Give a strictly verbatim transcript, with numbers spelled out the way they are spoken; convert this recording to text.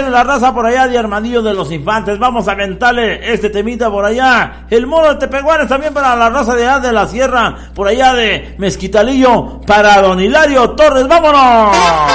viene la raza por allá de Armadillo de los Infantes. Vamos a aventarle este temita por allá. El modo de Tepehuanes también para la raza de allá de la sierra, por allá de Mezquitalillo, para don Hilario Torres. ¡Vámonos!